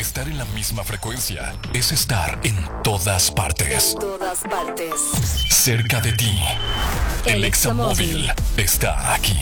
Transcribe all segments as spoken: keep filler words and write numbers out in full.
Estar en la misma frecuencia es estar en todas partes. En todas partes. Cerca de ti. El, el Examóvil está aquí.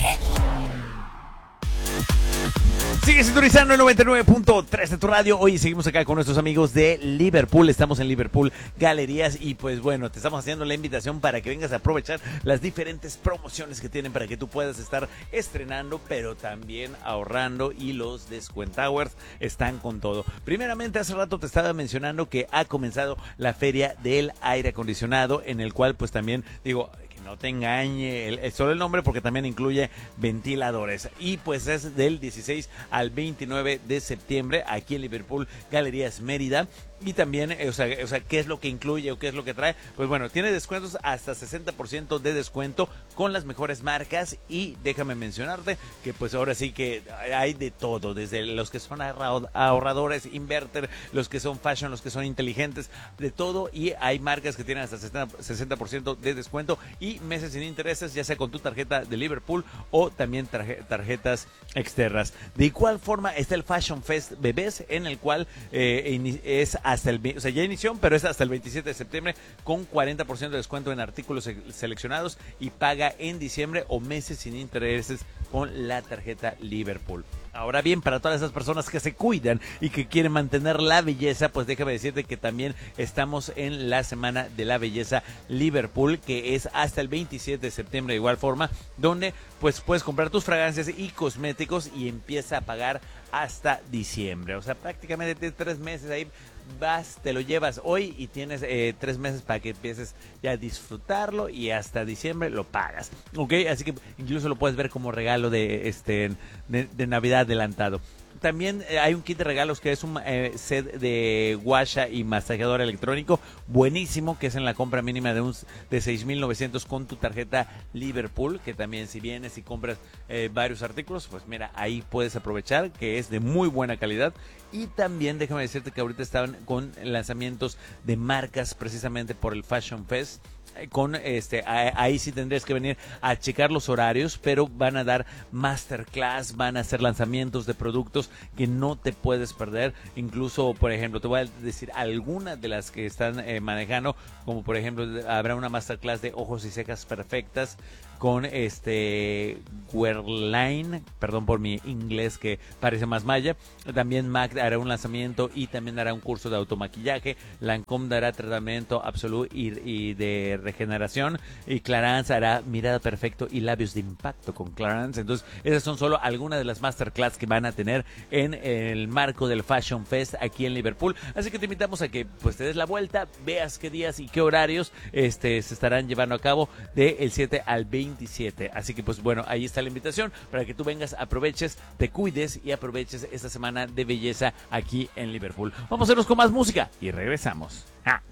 Sigue sintonizando el noventa y nueve punto tres de tu radio. Hoy seguimos acá con nuestros amigos de Liverpool. Estamos en Liverpool Galerías y pues bueno, te estamos haciendo la invitación para que vengas a aprovechar las diferentes promociones que tienen para que tú puedas estar estrenando, pero también ahorrando, y los Descuentowers están con todo. Primeramente, hace rato te estaba mencionando que ha comenzado la Feria del Aire Acondicionado, en el cual pues también digo... no te engañe el, el, solo el nombre, porque también incluye ventiladores. Y pues es del dieciséis al veintinueve de septiembre aquí en Liverpool Galerías Mérida. Y también, o sea, o sea, ¿qué es lo que incluye o qué es lo que trae? Pues bueno, tiene descuentos hasta sesenta por ciento de descuento con las mejores marcas. Y déjame mencionarte que pues ahora sí que hay de todo, desde los que son ahorradores, inverter, los que son fashion, los que son inteligentes, de todo. Y hay marcas que tienen hasta sesenta por ciento de descuento y meses sin intereses, ya sea con tu tarjeta de Liverpool o también tarjetas externas. De igual forma está el Fashion Fest Bebés, en el cual eh, es hasta el, o sea, ya inició, pero es hasta el veintisiete de septiembre con cuarenta por ciento de descuento en artículos seleccionados, y paga en diciembre o meses sin intereses con la tarjeta Liverpool. Ahora bien, para todas esas personas que se cuidan y que quieren mantener la belleza, pues déjame decirte que también estamos en la Semana de la Belleza Liverpool, que es hasta el veintisiete de septiembre de igual forma, donde pues puedes comprar tus fragancias y cosméticos y empieza a pagar hasta diciembre. O sea, prácticamente tienes tres meses ahí. Vas, te lo llevas hoy y tienes eh, tres meses para que empieces ya a disfrutarlo, y hasta diciembre lo pagas, ¿ok? Así que incluso lo puedes ver como regalo de este de, de Navidad adelantado. También eh, hay un kit de regalos que es un eh, set de guasha y masajeador electrónico buenísimo, que es en la compra mínima de un de seis mil novecientos con tu tarjeta Liverpool, que también si vienes y compras eh, varios artículos, pues mira, ahí puedes aprovechar, que es de muy buena calidad. Y también déjame decirte que ahorita estaban con lanzamientos de marcas precisamente por el Fashion Fest. Con este, ahí sí tendrías que venir a checar los horarios, pero van a dar masterclass, van a hacer lanzamientos de productos que no te puedes perder. Incluso, por ejemplo, te voy a decir algunas de las que están eh, manejando, como por ejemplo, habrá una masterclass de ojos y cejas perfectas con este Guerlain, perdón por mi inglés que parece más maya. También MAC hará un lanzamiento y también hará un curso de automaquillaje. Lancôme dará tratamiento absoluto y, y de regeneración, y Clarins hará mirada perfecto y labios de impacto con Clarins. Entonces, esas son solo algunas de las masterclass que van a tener en el marco del Fashion Fest aquí en Liverpool. Así que te invitamos a que pues te des la vuelta, veas qué días y qué horarios este se estarán llevando a cabo del siete al veintisiete. Así que pues bueno, ahí está la invitación para que tú vengas, aproveches, te cuides y aproveches esta semana de belleza aquí en Liverpool. Vamos a irnos con más música y regresamos. ¡Ah!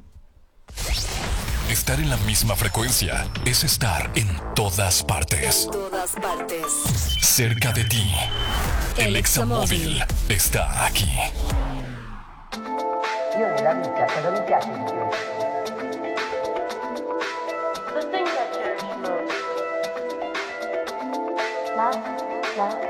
Estar en la misma frecuencia es estar en todas partes. En todas partes. Cerca de ti. El, el Examóvil está aquí. Io nella vita, cosa mi piace di questo? The things that cherish most. Love, love.